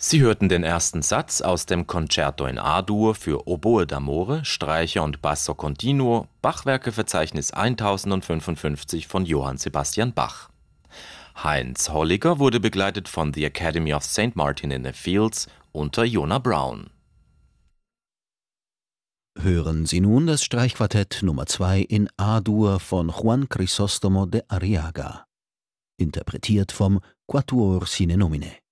Sie hörten den ersten Satz aus dem Concerto in A-Dur für Oboe d'amore, Streicher und Basso continuo, Bachwerkeverzeichnis 1055 von Johann Sebastian Bach. Heinz Holliger wurde begleitet von The Academy of St. Martin in the Fields unter Jonah Brown. Hören Sie nun das Streichquartett Nummer 2 in A-Dur von Juan Crisóstomo de Arriaga, interpretiert vom Quatuor Sine Nomine.